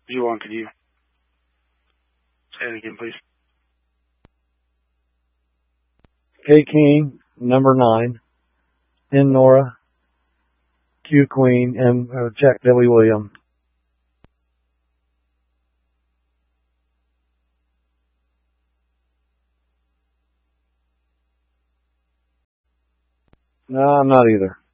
Juwan, can you say it again, please? K King, number 9. N Nora. Q Queen, M Jack W. William. No, I'm not either.